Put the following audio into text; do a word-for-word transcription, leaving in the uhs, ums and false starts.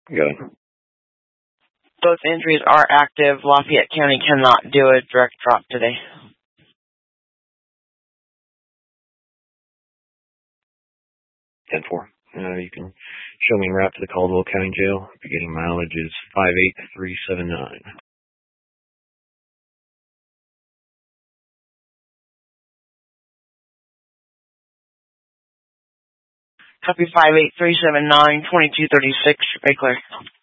Go. Both injuries are active. Lafayette County cannot do a direct drop today. ten four. Uh, you can show me en route to the Caldwell County Jail. Beginning mileage is five eight three seven nine. Copy five eight three seven nine, twenty-two thirty-six, very clear.